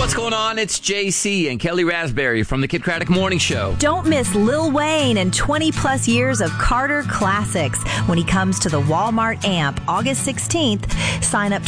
What's going on? It's JC and Kelly Raspberry from the Kid Craddock Morning Show. Don't miss Lil Wayne and 20-plus years of Carter classics when he comes to the Walmart Amp August 16th. Sign up